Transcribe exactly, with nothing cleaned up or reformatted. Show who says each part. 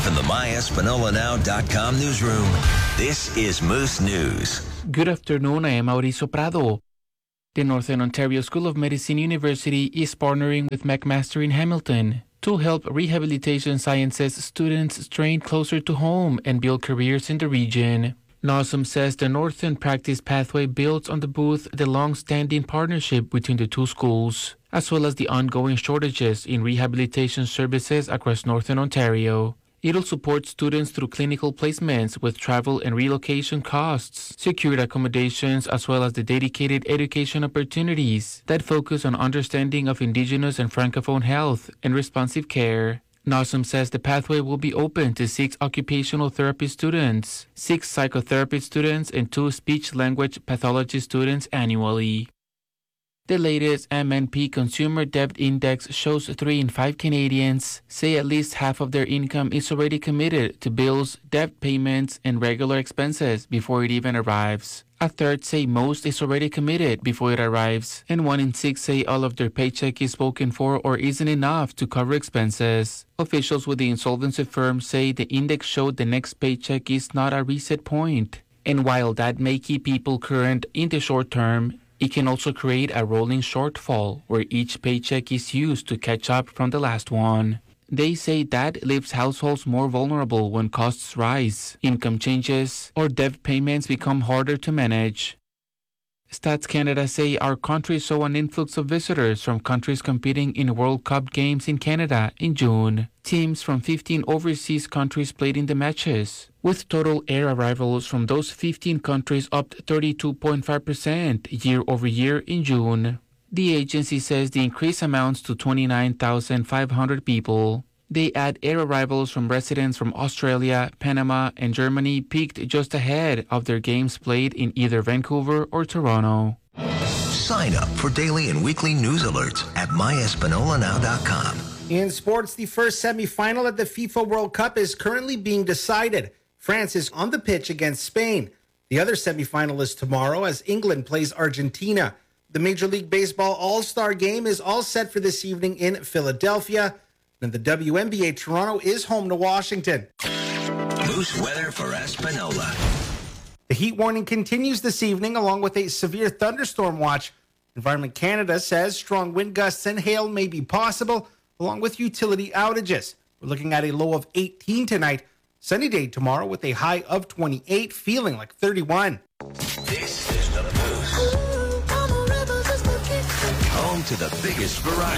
Speaker 1: from the my espanola now dot com newsroom, this is Moose News.
Speaker 2: Good afternoon, I am Mauricio Prado. The Northern Ontario School of Medicine University is partnering with McMaster in Hamilton to help rehabilitation sciences students train closer to home and build careers in the region. Nawsum says the Northern Practice Pathway builds on the both the long-standing partnership between the two schools, as well as the ongoing shortages in rehabilitation services across Northern Ontario. It'll support students through clinical placements with travel and relocation costs, secured accommodations, as well as the dedicated education opportunities that focus on understanding of Indigenous and Francophone health and responsive care. Nawsum says the pathway will be open to six occupational therapy students, six psychotherapy students, and two speech-language pathology students annually. The latest M N P Consumer Debt Index shows three in five Canadians say at least half of their income is already committed to bills, debt payments, and regular expenses before it even arrives. A third say most is already committed before it arrives, and one in six say all of their paycheck is spoken for or isn't enough to cover expenses. Officials with the insolvency firm say the index showed the next paycheck is not a reset point. And while that may keep people current in the short term, it can also create a rolling shortfall where each paycheck is used to catch up from the last one. They say that leaves households more vulnerable when costs rise, income changes, or debt payments become harder to manage. Stats Canada say our country saw an influx of visitors from countries competing in World Cup games in Canada in June. Teams from fifteen overseas countries played in the matches, with total air arrivals from those fifteen countries up thirty-two point five percent year over year in June. The agency says the increase amounts to twenty-nine thousand five hundred people. They add air arrivals from residents from Australia, Panama, and Germany peaked just ahead of their games played in either Vancouver or Toronto.
Speaker 1: Sign up for daily and weekly news alerts at my espanola now dot com.
Speaker 3: In sports, the first semifinal at the FIFA World Cup is currently being decided. France is on the pitch against Spain. The other semifinal is tomorrow as England plays Argentina. The Major League Baseball All-Star Game is all set for this evening in Philadelphia. And the W N B A Toronto is home to Washington.
Speaker 1: Moose weather for Espanola.
Speaker 3: The heat warning continues this evening along with a severe thunderstorm watch. Environment Canada says strong wind gusts and hail may be possible along with utility outages. We're looking at a low of eighteen tonight. Sunny day tomorrow with a high of twenty-eight, feeling like thirty-one.
Speaker 1: This is the Moose. Home to the biggest variety.